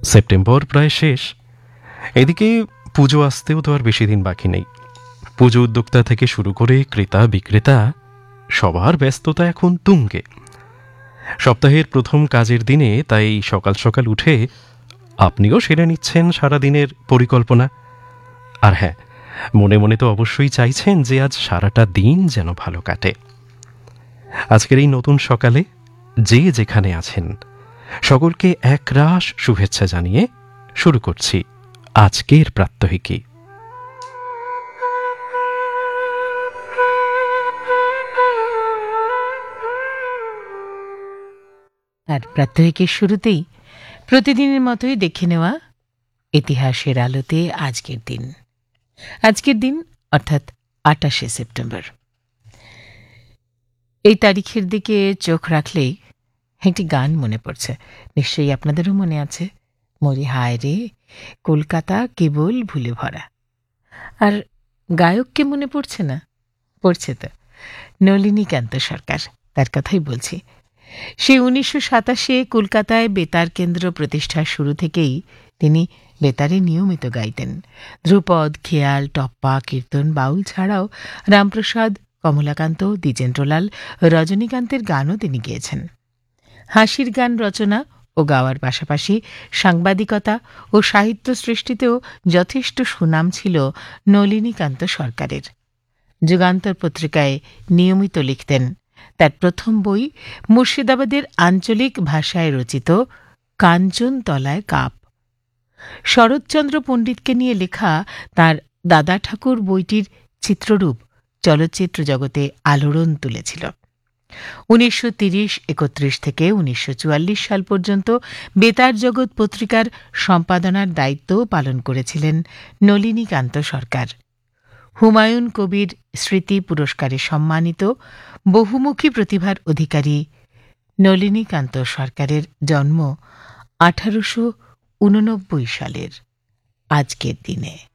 September প্রায় শেষ, এদিকে পুজো আসতেও তো আর বেশি দিন বাকি নেই। পুজো উদ্যোক্তা থেকে শুরু করে ক্রেতা বিক্রেতা সবার ব্যস্ততা এখন তুঙ্গে। সপ্তাহের প্রথম কাজের দিনে তাই সকাল সকাল উঠে আপনিও সেরে নিচ্ছেন সারাদিনের পরিকল্পনা। আর হ্যাঁ, মনে মনে তো অবশ্যই চাইছেন যে আজ সারাটা দিন যেন ভালো কাটে। আজকের এই নতুন সকালে যে যেখানে আছেন সকলকে একরাশ শুভেচ্ছা জানিয়ে শুরু করছি আজকের প্রাত্যহিকী। আর প্রাত্যহিকের শুরুতেই প্রতিদিনের মতোই দেখে নেওয়া ইতিহাসের আলোতে আজকের দিন অর্থাৎ ২৮শে সেপ্টেম্বর। এই তারিখের দিকে চোখ রাখলেই একটি গান মনে পড়ছে, নিশ্চয়ই আপনাদেরও মনে আছে। মরি হায় রে কলকাতা কেবল ভুলে ভরা। আর গায়ককে মনে পড়ছে না? পড়ছে তো, নলিনীকান্ত সরকার, তার কথাই বলছি। সে ১৯৮৭-এ কলকাতায় বেতার কেন্দ্র প্রতিষ্ঠার শুরু থেকেই তিনি বেতারে নিয়মিত গাইতেন। ধ্রুপদ, খেয়াল, টপ্পা, কীর্তন, বাউল ছাড়াও রামপ্রসাদ, কমলাকান্ত, দ্বিজেন্দ্রলাল, রজনীকান্তের গানও তিনি গেয়েছেন। হাসির গান রচনা ও গাওয়ার পাশাপাশি সাংবাদিকতা ও সাহিত্য সৃষ্টিতেও যথেষ্ট সুনাম ছিল নলিনীকান্ত সরকারের। যুগান্তর পত্রিকায় নিয়মিত লিখতেন। তার প্রথম বই মুর্শিদাবাদের আঞ্চলিক ভাষায় রচিত কাঞ্চনতলায় কাপ। শরৎচন্দ্র পণ্ডিতকে নিয়ে লেখা তার দাদা ঠাকুর বইটির চিত্ররূপ চলচ্চিত্র জগতে আলোড়ন তুলেছিল। ১৯৩০-৩১ থেকে ১৯৪৪ সাল পর্যন্ত বেতার জগৎ পত্রিকার সম্পাদনার দায়িত্বও পালন করেছিলেন নলিনীকান্ত সরকার। হুমায়ুন কবির স্মৃতি পুরস্কারে সম্মানিত বহুমুখী প্রতিভার অধিকারী নলিনীকান্ত সরকারের জন্ম ১৮৮৯ সালের আজকের দিনে।